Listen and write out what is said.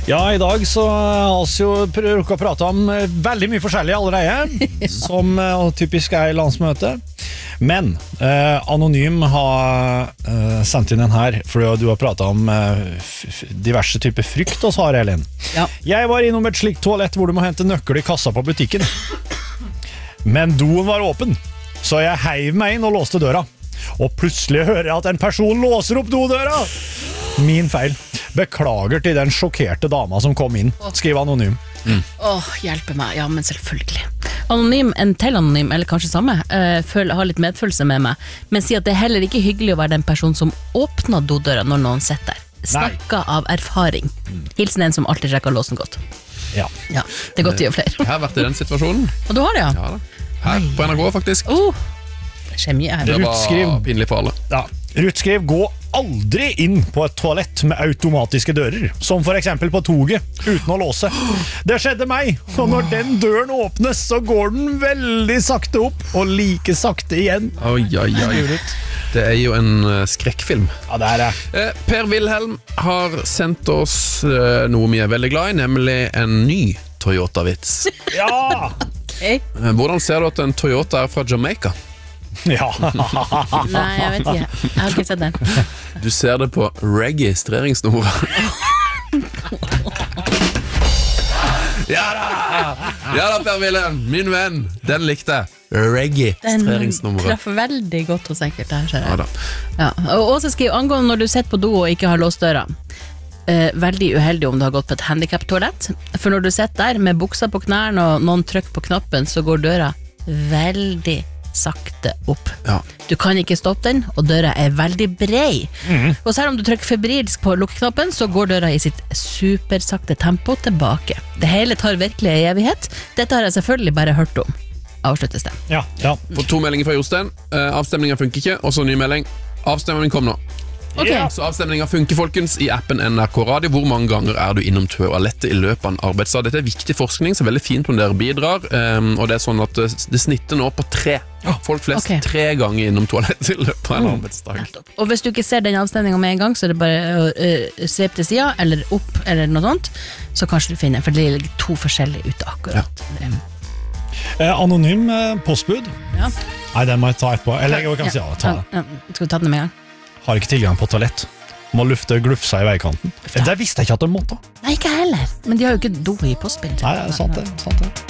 Ja, i dag så har vi jo rukket å prate om veldig mye forskjellig allerede, som typisk i landsmøte. Men Anonym har sendt inn den her, for du har pratet om diverse typer frykt hos har, Elin. Ja. Jeg var innom et slikt toalett hvor du må hente nøkkel i kassa på butikken. Men doen var åpen, så jeg heiv meg inn og låste døra. Og plutselig hører jeg at en person låser opp dodøra. Min feil. Beklager til den sjokkerte dama som kom inn, skriver Anonym. Hjelpe meg, ja, men selvfølgelig. Anonym, en til anonym, eller kanskje samme, har litt medfølelse med meg, men sier at det er heller ikke hyggelig å være den personen som åpner dodøra når noen sitter der. Snakka av erfaring. Hilsen en som alltid sjekker låsen godt. Ja. Ja, det er godt å gjøre flere. Jeg har vært i den situasjonen. Og du har det, ja? Ja da. Her på NRK faktisk. Det skjer mye her. Det Ruth skriver- var pinlig for alle. Ja. Ruth skrev, gå aldri inn på et toalett med automatiske dører, som for eksempel på toget, uten å låse. Det skjedde meg, og når den døren åpnes, så går den veldig sakte opp, og like sakte igjen. Oi. Det er jo en skrekkfilm. Ja, det er det. Per Wilhelm har sendt oss noe vi er veldig glad i, nemlig en ny Toyota-vits. Ja! Hey. Hvordan ser du at en Toyota er fra Jamaica? Ja. Nei, jeg vet ikke. Jeg har ikke sett den. Du ser det på registreringsnummer. Ja da, Per Wilhelm, min venn. Den likte jeg. Den Registreringsnummeret. treffer veldig godt hos enkelte her, ser Ja jeg. da. Ja. Og også skriv angående når du sitter på do og ikke har låst døra. Veldig uheldig om du har gått på et handicap-toalett. For når du sitter der med buksa på knærne og noen trykker på knappen, så går døra veldig sakte opp. Ja. Du kan ikke stoppe den, og døra er veldig brei. Og selv om du trykker febrilsk på lukkeknappen, så går døra i sitt supersakte tempo tilbake. Det hele tar virkelig en evighet. Dette har jeg selvfølgelig bare hørt om. Avsluttes det. Ja. På 2 meldinger fra Jostein. Avstemningen funker ikke, og så ny melding. Avstemningen kom nå. Ok. Ja. Så avstemningen funker, folkens, i appen NRK Radio. Hvor mange ganger er du innom toalettet i løpet av en arbeidsdag? Dette er viktig forskning, så veldig fint om dere bidrar. Og det er sånn at det snitter nå på 3. Folk flest Ok. 3 ganger innom toalettet i løpet av en arbeidsdag. Og hvis du ikke ser den avstemningen med en gang, så er det bare å svepe til siden, eller opp, eller noe sånt, så kanskje du finner, for det ligger 2 forskjellige ute akkurat. Anonym postbud. Ja. Nei, den må jeg ta etterpå. Eller jeg kan si ja, ta det. Skal du ta den med en gang? Har ikke tilgang på toalett. Må lufte glufsa i veikanten. Det visste jeg ikke at de måtte. Nei, ikke heller. Men de har jo ikke do i postbilen. Nei, sant det.